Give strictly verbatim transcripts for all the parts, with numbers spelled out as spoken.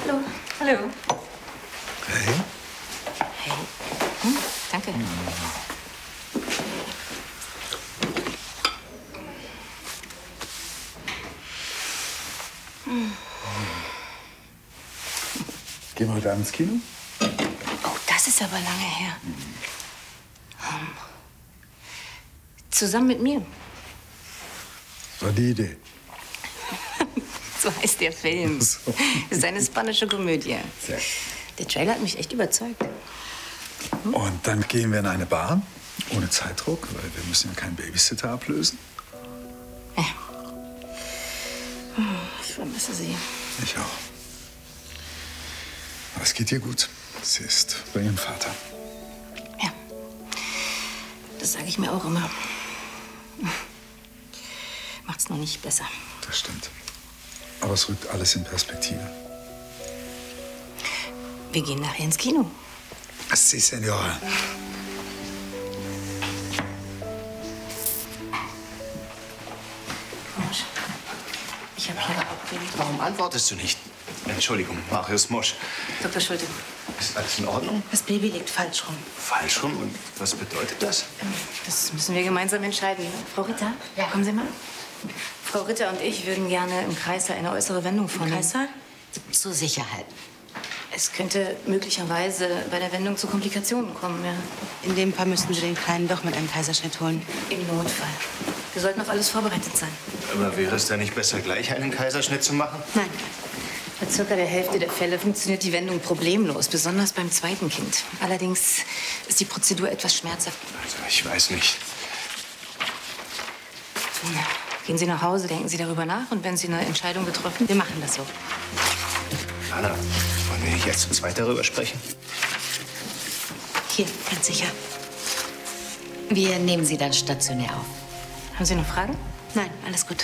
Hallo. Hallo. Hey. Hey. Hm, danke. Hm. Gehen wir heute Abend ins Kino? Oh, das ist aber lange her. Mhm. Um, zusammen mit mir. War die Idee. So heißt der Film. So. Das ist eine spanische Komödie. Sehr. Der Trailer hat mich echt überzeugt. Hm? Und dann gehen wir in eine Bar, ohne Zeitdruck, weil wir müssen ja keinen Babysitter ablösen. Ja. Ich vermisse sie. Ich auch. Aber es geht ihr gut. Sie ist bei ihrem Vater. Ja. Das sage ich mir auch immer. Macht's noch nicht besser. Das stimmt. Aber es rückt alles in Perspektive. Wir gehen nachher ins Kino. Si, Senora. Mosch, ich habe hier... Warum antwortest du nicht? Entschuldigung, Marius Mosch. Doktor Schulte. Ist alles in Ordnung? Das Baby liegt falsch rum. Falsch rum? Und was bedeutet das? Das müssen wir gemeinsam entscheiden. Frau Ritter, ja. Kommen Sie mal. Frau Ritter und ich würden gerne im Kreißsaal eine äußere Wendung vornehmen. Im Kreißsaal? Zur Sicherheit. Es könnte möglicherweise bei der Wendung zu Komplikationen kommen, ja. In dem Fall müssten wir den Kleinen doch mit einem Kaiserschnitt holen. Im Notfall. Wir sollten auf alles vorbereitet sein. Aber wäre es denn nicht besser, gleich einen Kaiserschnitt zu machen? Nein. Bei circa der Hälfte der Fälle funktioniert die Wendung problemlos, besonders beim zweiten Kind. Allerdings ist die Prozedur etwas schmerzhaft. Also, ich weiß nicht. Ja. Gehen Sie nach Hause, denken Sie darüber nach und wenn Sie eine Entscheidung getroffen, Wir machen das so. Anna, wollen wir nicht jetzt zu zweit darüber sprechen? Hier, ganz sicher. Wir nehmen Sie dann stationär auf. Haben Sie noch Fragen? Nein, alles gut.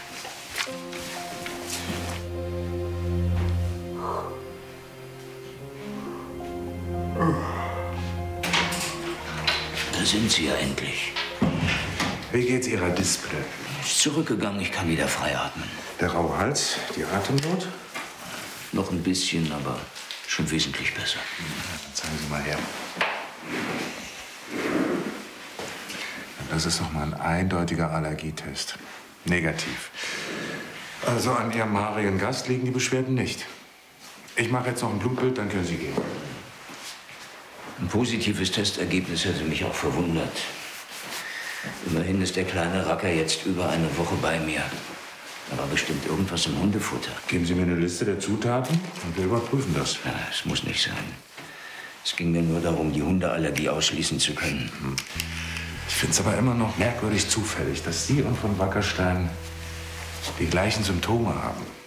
Da sind Sie ja endlich. Wie geht's Ihrer Display? Ist zurückgegangen, ich kann wieder frei atmen. Der raue Hals, die Atemnot? Noch ein bisschen, aber schon wesentlich besser. Dann zeigen Sie mal her. Das ist noch mal ein eindeutiger Allergietest. Negativ. Also an Ihrem haarigen Gast liegen die Beschwerden nicht. Ich mache jetzt noch ein Blutbild, dann können Sie gehen. Ein positives Testergebnis hätte mich auch verwundert. Immerhin ist der kleine Racker jetzt über eine Woche bei mir. Da war bestimmt irgendwas im Hundefutter. Geben Sie mir eine Liste der Zutaten und wir überprüfen das. Ja, es muss nicht sein. Es ging mir nur darum, die Hundeallergie ausschließen zu können. Hm. Ich finde es aber immer noch merkwürdig zufällig, dass Sie und von Wackerstein die gleichen Symptome haben.